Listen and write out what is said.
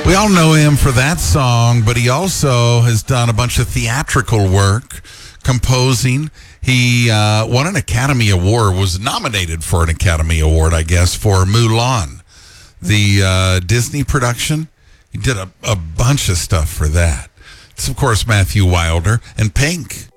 We all know him for that song, but he also has done a bunch of theatrical work, composing. He won an Academy Award, was nominated for an Academy Award, I guess, for Mulan, the Disney production. He did a bunch of stuff for that. It's, of course, Matthew Wilder and Pink.